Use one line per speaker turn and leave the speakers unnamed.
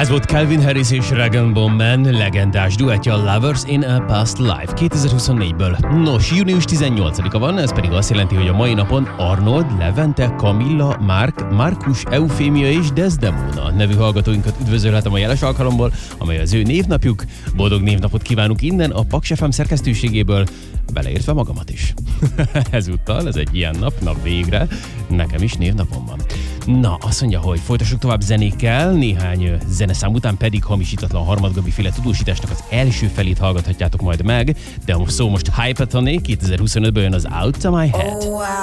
Ez volt Calvin Harris és Rag & Bone Man legendás duettje a Lovers in a Past Life 2024-ből. Nos, június 18-a van, ez pedig azt jelenti, hogy a mai napon Arnold, Levente, Camilla, Markus, Eufémia és Desdemona nevű hallgatóinkat üdvözölhetem a jeles alkalomból, amely az ő névnapjuk. Boldog névnapot kívánunk innen a Paks FM szerkesztőségéből, beleértve magamat is. Ezúttal, ez egy ilyen nap végre, nekem is névnapom van. Na, azt mondja, hogy folytassuk tovább zenékkel, néhány zeneszám után pedig hamisítatlan Harmadgabi féle tudósításnak az első felét hallgathatjátok majd meg, de most Hypetone 2025-ből jön az Out of My Head.